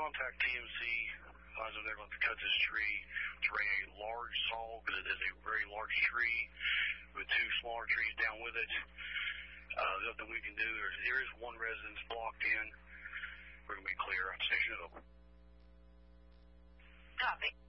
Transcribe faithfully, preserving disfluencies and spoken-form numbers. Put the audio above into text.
contact T M C. I was they're going to cut this tree to bring a large saw, because it is a very large tree with two smaller trees down with it. Uh, there's nothing we can do. There's, there is one residence blocked in. We're going to be clear. Station is open. Copy.